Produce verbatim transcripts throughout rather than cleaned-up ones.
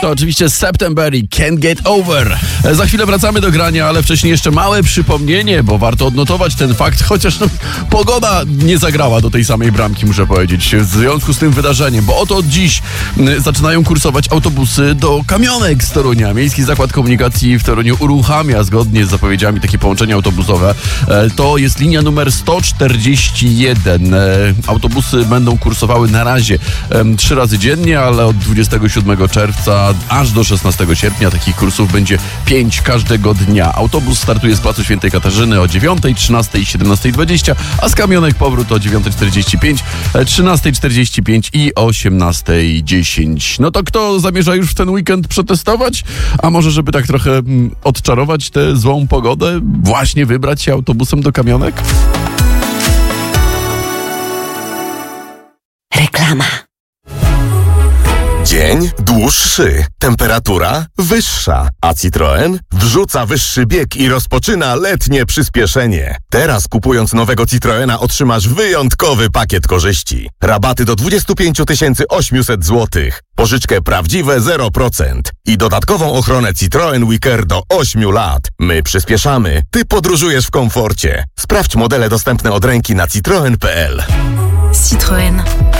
to oczywiście September i Can't Get Over. Za chwilę wracamy do grania, ale wcześniej jeszcze małe przypomnienie, bo warto odnotować ten fakt, chociaż no, pogoda nie zagrała do tej samej bramki, muszę powiedzieć, w związku z tym wydarzeniem, bo oto od dziś zaczynają kursować autobusy do Kamionek z Torunia. Miejski Zakład Komunikacji w Toruniu uruchamia zgodnie z zapowiedziami takie połączenie autobusowe. To jest linia numer sto czterdzieści jeden. Autobusy będą kursowały na razie trzy razy dziennie, ale od dwudziestego siódmego czerwca aż do szesnastego sierpnia takich kursów będzie pięć każdego dnia. Autobus startuje z Placu Świętej Katarzyny o dziewiątej, trzynastej i siedemnastej dwadzieścia, a z Kamionek powrót o dziewiątej czterdzieści pięć, trzynastej czterdzieści pięć i osiemnastej dziesięć. No to kto zamierza już w ten weekend przetestować? A może, żeby tak trochę mm, odczarować tę złą pogodę, właśnie wybrać się autobusem do Kamionek? Reklama. Dzień dłuższy, temperatura wyższa, a Citroen wrzuca wyższy bieg i rozpoczyna letnie przyspieszenie. Teraz kupując nowego Citroena otrzymasz wyjątkowy pakiet korzyści. Rabaty do dwadzieścia pięć tysięcy osiemset złotych, pożyczkę prawdziwe zero procent i dodatkową ochronę Citroen WeCare do ośmiu lat. My przyspieszamy, ty podróżujesz w komforcie. Sprawdź modele dostępne od ręki na citroen kropka p l. Citroen.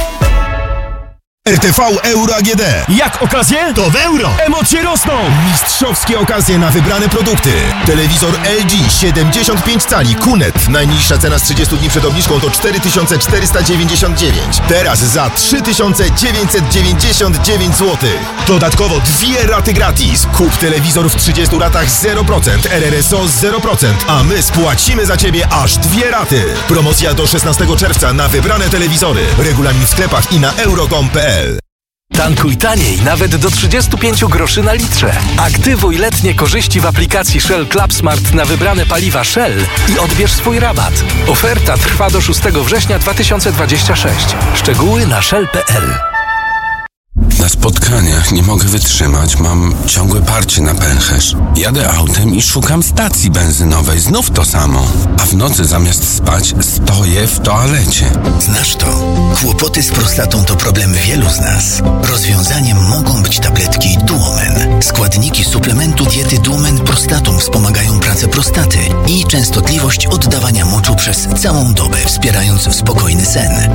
R T V Euro A G D. Jak okazje? To w euro! Emocje rosną! Mistrzowskie okazje na wybrane produkty. Telewizor L G siedemdziesiąt pięć cali Q N E T. Najniższa cena z trzydziestu dni przed obniżką to cztery tysiące czterysta dziewięćdziesiąt dziewięć. Teraz za trzy tysiące dziewięćset dziewięćdziesiąt dziewięć złotych. Dodatkowo dwie raty gratis. Kup telewizor w trzydziestu ratach zero procent, R R S O zero procent, a my spłacimy za Ciebie aż dwie raty. Promocja do szesnastego czerwca na wybrane telewizory. Regulamin w sklepach i na euro kropka com kropka p l. Tankuj taniej, nawet do trzydziestu pięciu groszy na litrze. Aktywuj letnie korzyści w aplikacji Shell Club Smart na wybrane paliwa Shell i odbierz swój rabat. Oferta trwa do szóstego września dwa tysiące dwudziestego szóstego. Szczegóły na shell kropka p l. Na spotkaniach nie mogę wytrzymać, mam ciągłe parcie na pęcherz. Jadę autem i szukam stacji benzynowej, znów to samo. A w nocy zamiast spać, stoję w toalecie. Znasz to? Kłopoty z prostatą to problem wielu z nas. Rozwiązaniem mogą być tabletki Duomen. Składniki suplementu diety Duomen Prostatum wspomagają pracę prostaty i częstotliwość oddawania moczu przez całą dobę, wspierając spokojny sen.